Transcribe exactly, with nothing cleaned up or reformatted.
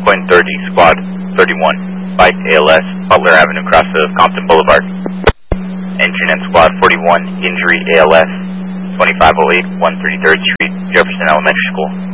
Quinn thirty, Squad thirty-one, Bike A L S, Butler Avenue, cross of Compton Boulevard. Engine and Squad forty-one, Injury A L S, twenty-five oh eight, one thirty-third Street, Jefferson Elementary School.